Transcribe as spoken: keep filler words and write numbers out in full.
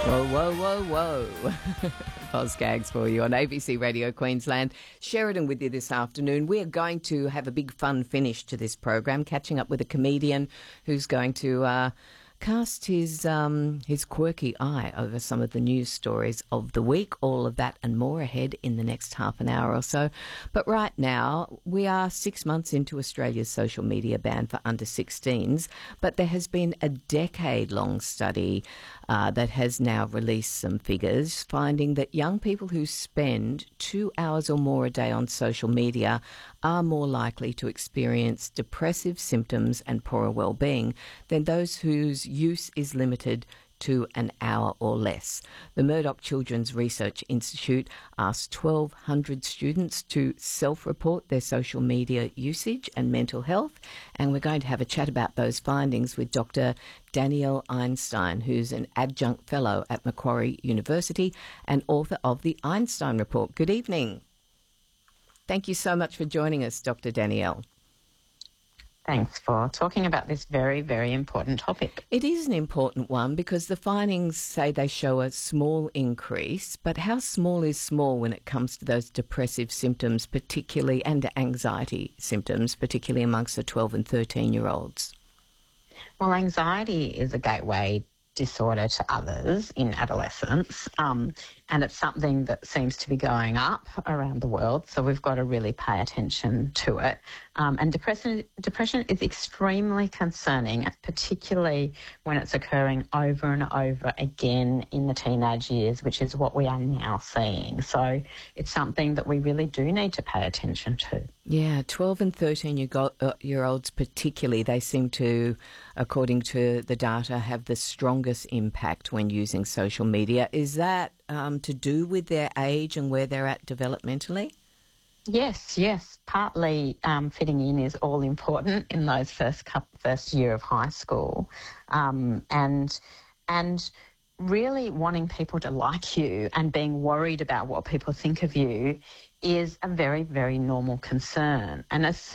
Whoa, whoa, whoa, whoa. Boz Gags for you on A B C Radio Queensland. Sheridan with you this afternoon. We are going to have a big fun finish to this program, catching up with a comedian who's going to uh, cast his um, his quirky eye over some of the news stories of the week. All of that and more ahead in the next half an hour or so. But right now, we are six months into Australia's social media ban for under sixteens, but there has been a decade-long study uh, that has now released some figures, finding that young people who spend two hours or more a day on social media are more likely to experience depressive symptoms and poorer well-being than those whose use is limited to an hour or less. The Murdoch Children's Research Institute asked twelve hundred students to self-report their social media usage and mental health, and we're going to have a chat about those findings with Doctor Danielle Einstein, who's an adjunct fellow at Macquarie University and author of the Einstein Report. Good evening. Thank you so much for joining us, Doctor Danielle. Thanks for talking about this very, very important topic. It is an important one because the findings say they show a small increase, but how small is small when it comes to those depressive symptoms, particularly, and anxiety symptoms, particularly amongst the twelve and thirteen-year-olds? Well, anxiety is a gateway disorder to others in adolescence, um, and it's something that seems to be going up around the world, so we've got to really pay attention to it. Um, and depression, depression is extremely concerning, particularly when it's occurring over and over again in the teenage years, which is what we are now seeing. So it's something that we really do need to pay attention to. Yeah, twelve and thirteen-year-olds particularly, they seem to, according to the data, have the strongest impact when using social media. Is that um, to do with their age and where they're at developmentally? Yes, yes. Partly um, fitting in is all important in those first couple, first year of high school, um, and and really wanting people to like you and being worried about what people think of you is a very, very normal concern. And as